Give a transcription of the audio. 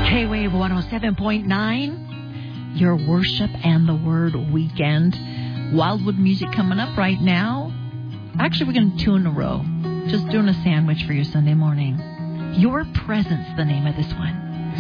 K-Wave 107.9, your worship and the word weekend. Wildwood music coming up right now. Actually, we're going to do 2 in a row. Just doing a sandwich for your Sunday morning. Your Presence, the name of this one.